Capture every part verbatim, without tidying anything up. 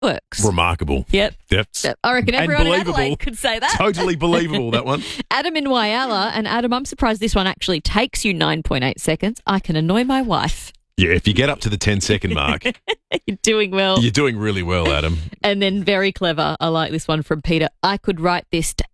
works. Remarkable. Yep. Yep. Yep. I reckon everyone in Unbelievable. Adelaide could say that. Totally believable, that one. Adam in Wyala. And Adam, I'm surprised this one actually takes you nine point eight seconds. I can annoy my wife. Yeah, if you get up to the ten-second mark, You're doing well. you're doing really well, Adam. And then very clever. I like this one from Peter. I could write this to...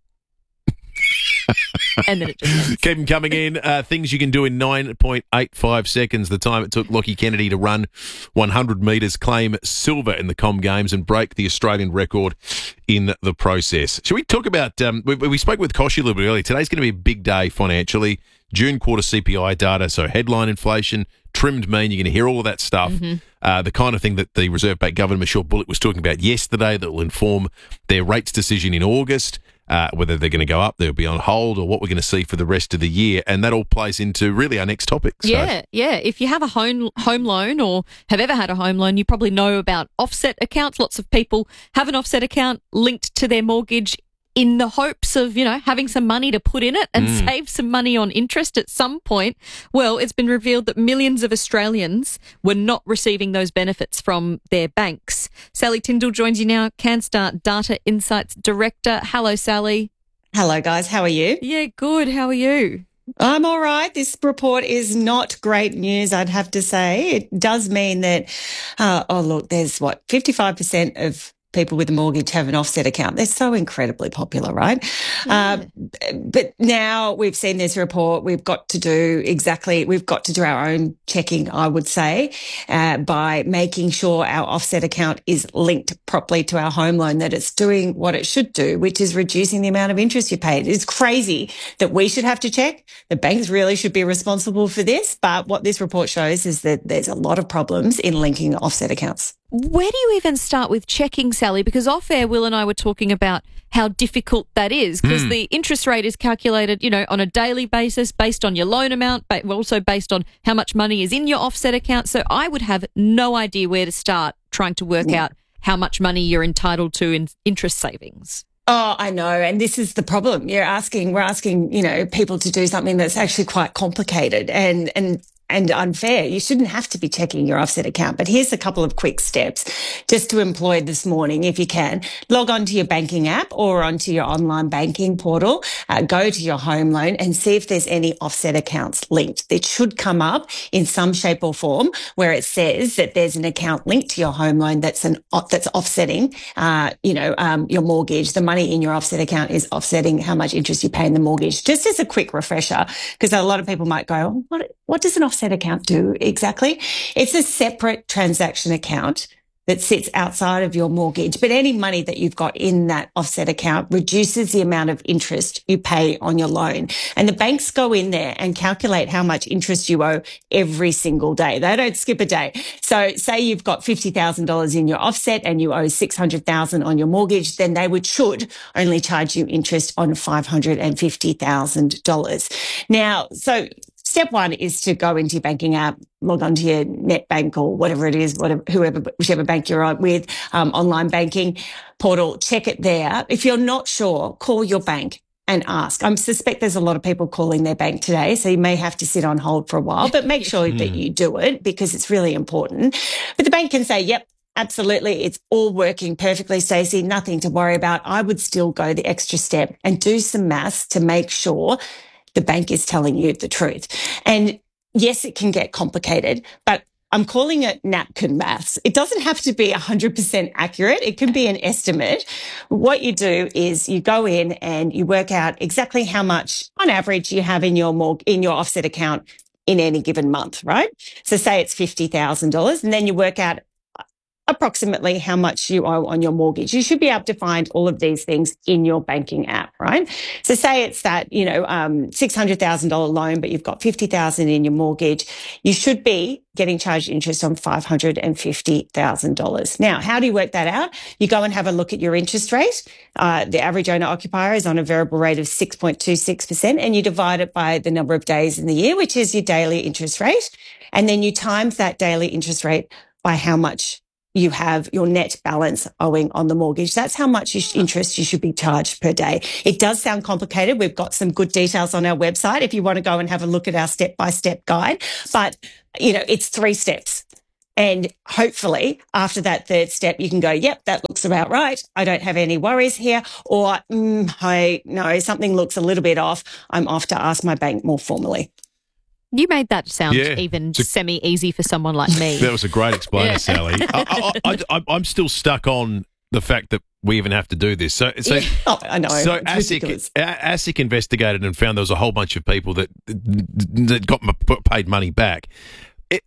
and then it just ends. Keep them coming in. Uh, things you can do in nine point eight five seconds, the time it took Lockie Kennedy to run one hundred metres, claim silver in the Com Games and break the Australian record in the process. Shall we talk about, um, we, we spoke with Koshi a little bit earlier. Today's going to be a big day financially. June quarter C P I data, so headline inflation, trimmed mean, you're going to hear all of that stuff. Mm-hmm. Uh, the kind of thing that the Reserve Bank Governor, Michelle Bullock, was talking about yesterday that will inform their rates decision in August. Uh, whether they're going to go up, they'll be on hold, or what we're going to see for the rest of the year. And that all plays into really our next topic. So. Yeah, yeah. If you have a home home loan or have ever had a home loan, you probably know about offset accounts. Lots of people have an offset account linked to their mortgage in the hopes of, you know, having some money to put in it and mm. save some money on interest at some point. Well, it's been revealed that millions of Australians were not receiving those benefits from their banks. Sally Tyndall joins you now, CanStar Data Insights Director. Hello, Sally. Hello, guys. How are you? Yeah, good. How are you? I'm all right. This report is not great news, I'd have to say. It does mean that, uh, oh, look, there's what, fifty-five percent of people with a mortgage have an offset account. They're so incredibly popular, right? Yeah. Uh, but now we've seen this report. We've got to do exactly, we've got to do our own checking, I would say, uh, by making sure our offset account is linked properly to our home loan, that it's doing what it should do, which is reducing the amount of interest you pay. It's crazy that we should have to check. The banks really should be responsible for this. But what this report shows is that there's a lot of problems in linking offset accounts. Where do you even start with checking, Sally? Because off air, Will and I were talking about how difficult that is, because mm. the interest rate is calculated, you know, on a daily basis based on your loan amount, but also based on how much money is in your offset account. So I would have no idea where to start trying to work yeah. out how much money you're entitled to in interest savings. Oh, I know. And this is the problem. You're asking, we're asking, you know, people to do something that's actually quite complicated and, and, and unfair. You shouldn't have to be checking your offset account. But here's a couple of quick steps just to employ this morning, if you can. Log on to your banking app or onto your online banking portal. Uh, go to your home loan and see if there's any offset accounts linked. It should come up in some shape or form where it says that there's an account linked to your home loan that's an that's offsetting, uh, you know, um, your mortgage. The money in your offset account is offsetting how much interest you pay in the mortgage. Just as a quick refresher, because a lot of people might go, oh, what what does an offset offset account do exactly? It's a separate transaction account that sits outside of your mortgage, but any money that you've got in that offset account reduces the amount of interest you pay on your loan. And the banks go in there and calculate how much interest you owe every single day. They don't skip a day. So say you've got fifty thousand dollars in your offset and you owe six hundred thousand dollars on your mortgage, then they would should only charge you interest on five hundred fifty thousand dollars. Now, so step one is to go into your banking app, log on to your net bank or whatever it is, whatever, whoever, whichever bank you're on with, um, online banking portal, check it there. If you're not sure, call your bank and ask. I suspect there's a lot of people calling their bank today, so you may have to sit on hold for a while, but make sure that you do it because it's really important. But the bank can say, yep, absolutely, it's all working perfectly, Stacey, nothing to worry about. I would still go the extra step and do some maths to make sure the bank is telling you the truth. And yes, it can get complicated, but I'm calling it napkin maths. It doesn't have to be one hundred percent accurate. It can be an estimate. What you do is you go in and you work out exactly how much on average you have in your morg- in your offset account in any given month, right? So say it's fifty thousand dollars and then you work out approximately how much you owe on your mortgage. You should be able to find all of these things in your banking app, right? So say it's that, you know, um, six hundred thousand dollars loan, but you've got fifty thousand dollars in your mortgage. You should be getting charged interest on five hundred fifty thousand dollars. Now, how do you work that out? You go and have a look at your interest rate. Uh, the average owner occupier is on a variable rate of six point two six percent and you divide it by the number of days in the year, which is your daily interest rate. And then you times that daily interest rate by how much you have your net balance owing on the mortgage. That's how much you sh- interest you should be charged per day. It does sound complicated. We've got some good details on our website if you want to go and have a look at our step-by-step guide. But, you know, it's three steps. And hopefully after that third step, you can go, yep, that looks about right. I don't have any worries here. Or, mm, hey, no, something looks a little bit off. I'm off to ask my bank more formally. You made that sound Yeah. even So- semi-easy for someone like me. That was a great explainer, Yeah. Sally. I, I, I, I, I'm still stuck on the fact that we even have to do this. So, so, Oh, I know. so It's ASIC, ridiculous. A- ASIC investigated and found there was a whole bunch of people that that got m- paid money back. It,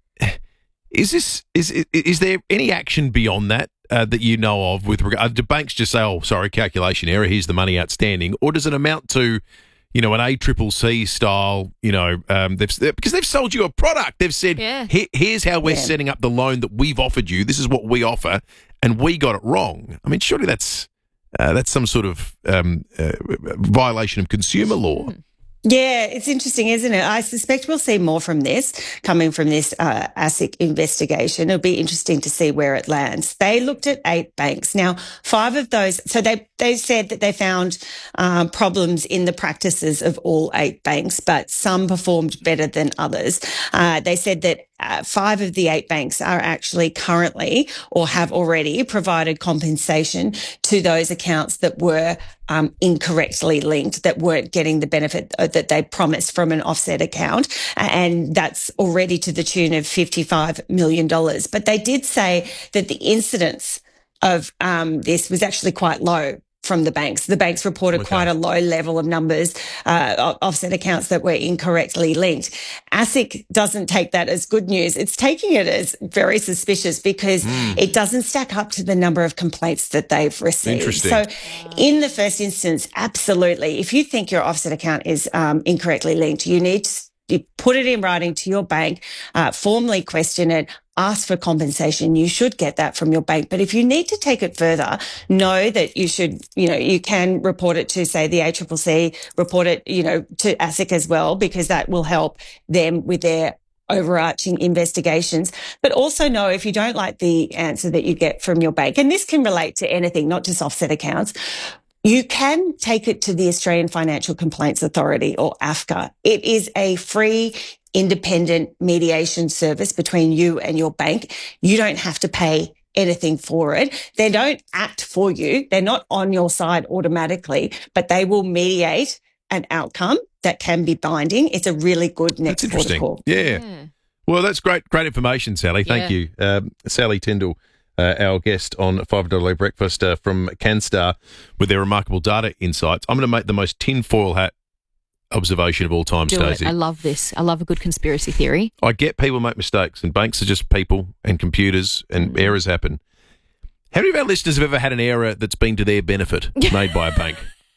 is this is is there any action beyond that uh, that you know of with regard? Do banks just say, "Oh, sorry, calculation error. Here's the money outstanding," or does it amount to, you know, an A triple C style, you know, um, they've, because they've sold you a product. They've said, Yeah. Here, here's how we're Yeah. setting up the loan that we've offered you. This is what we offer, and we got it wrong. I mean, surely that's uh, that's some sort of um, uh, violation of consumer law. Yeah, it's interesting, isn't it? I suspect we'll see more from this coming from this uh, ASIC investigation. It'll be interesting to see where it lands. They looked at eight banks. Now, five of those, so they they said that they found um, problems in the practices of all eight banks, but some performed better than others. Uh, they said that uh, five of the eight banks are actually currently or have already provided compensation to those accounts that were um, incorrectly linked, that weren't getting the benefit that they promised from an offset account. And that's already to the tune of fifty-five million dollars. But they did say that the incidence of um, this was actually quite low from the banks. The banks reported Okay. quite a low level of numbers, uh, of offset accounts that were incorrectly linked. ASIC doesn't take that as good news. It's taking it as very suspicious because it doesn't stack up to the number of complaints that they've received. Interesting. So in the first instance, absolutely. If you think your offset account is um, incorrectly linked, you need to you put it in writing to your bank, uh, formally question it, ask for compensation. You should get that from your bank. But if you need to take it further, know that you should, you know, you can report it to, say, the A C C C, report it, you know, to ASIC as well, because that will help them with their overarching investigations. But also know if you don't like the answer that you get from your bank, and this can relate to anything, not just offset accounts, you can take it to the Australian Financial Complaints Authority, or A F C A. It is a free, independent mediation service between you and your bank. You don't have to pay anything for it. They don't act for you. They're not on your side automatically, but they will mediate an outcome that can be binding. It's a really good That's next interesting. protocol. Yeah. Yeah. Well, that's great, great information, Sally. Thank Yeah. you, um, Sally Tyndall. Uh, our guest on five dollar Breakfast uh, from CanStar with their remarkable data insights. I'm going to make the most tinfoil hat observation of all time, Do it. Stacey. I love this. I love a good conspiracy theory. I get people make mistakes, and banks are just people and computers, and errors happen. How many of our listeners have ever had an error that's been to their benefit made by a bank?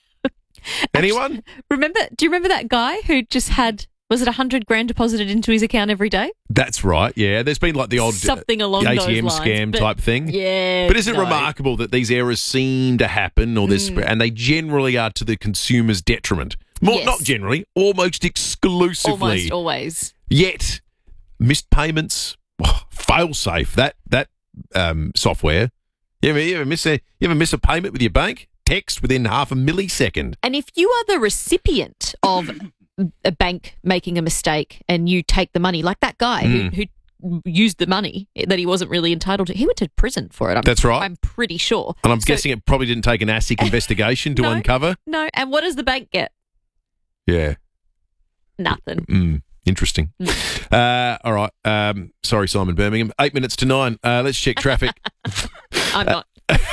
Anyone? Remember? Do you remember that guy who just had, was it a hundred grand deposited into his account every day? That's right, yeah. There's been like the odd Something along A those T M lines, scam but- type thing. Yeah. But is it no. remarkable that these errors seem to happen, or this, and they generally are to the consumer's detriment? More, Yes. Not generally, almost exclusively. Almost always. Yet, missed payments, fail safe. That that um, software. You ever, you ever miss a you ever miss a payment with your bank? Text within half a millisecond. And if you are the recipient of a bank making a mistake and you take the money, like that guy who, who used the money that he wasn't really entitled to, he went to prison for it. I'm, That's right. I'm pretty sure. And I'm So- guessing it probably didn't take an ASIC investigation to No. uncover. No. And what does the bank get? Yeah. Nothing. Mm, interesting. Uh, all right. Um, sorry, Simon Birmingham. Eight minutes to nine. Uh, let's check traffic. I'm not.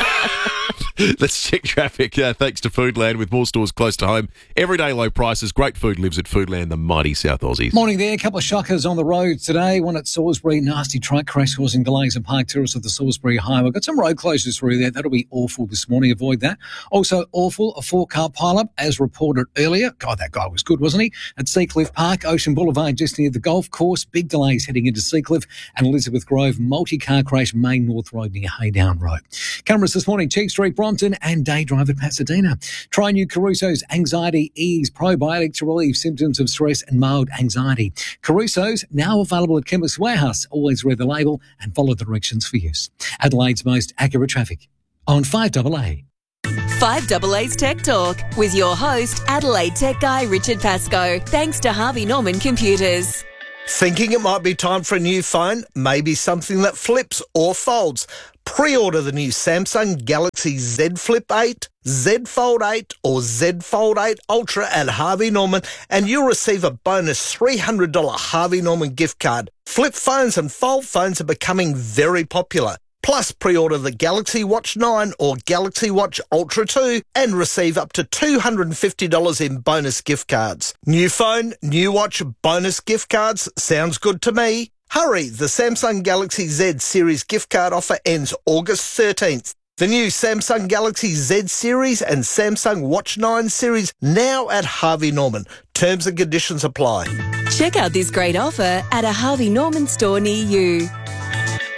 Let's check traffic. Uh, thanks to Foodland, with more stores close to home. Everyday low prices. Great food lives at Foodland, the mighty South Aussies. Morning there. A couple of shockers on the road today. One at Salisbury, nasty truck crash causing delays in Park Terrace of the Salisbury Highway. Got some road closures through there. That'll be awful this morning. Avoid that. Also awful, a four-car pile-up, as reported earlier. God, that guy was good, wasn't he? At Seacliff Park, Ocean Boulevard, just near the golf course. Big delays heading into Seacliff and Elizabeth Grove. Multi-car crash, Main North Road near Haydown Road. Cameras this morning, Cheek Street, Brompton, and Day Drive at Pasadena. Try new Caruso's Anxiety Ease Probiotic to relieve symptoms of stress and mild anxiety. Caruso's now available at Chemist Warehouse. Always read the label and follow the directions for use. Adelaide's most accurate traffic on five double A. five double A's Tech Talk with your host, Adelaide Tech Guy Richard Pascoe. Thanks to Harvey Norman Computers. Thinking it might be time for a new phone? Maybe something that flips or folds? Pre-order the new Samsung Galaxy Z Flip eight, Z Fold eight or Z Fold eight Ultra at Harvey Norman and you'll receive a bonus three hundred dollars Harvey Norman gift card. Flip phones and fold phones are becoming very popular. Plus, pre-order the Galaxy Watch nine or Galaxy Watch Ultra two and receive up to two hundred fifty dollars in bonus gift cards. New phone, new watch, bonus gift cards. Sounds good to me. Hurry, the Samsung Galaxy Z Series gift card offer ends August thirteenth. The new Samsung Galaxy Z Series and Samsung Watch nine series now at Harvey Norman. Terms and conditions apply. Check out this great offer at a Harvey Norman store near you.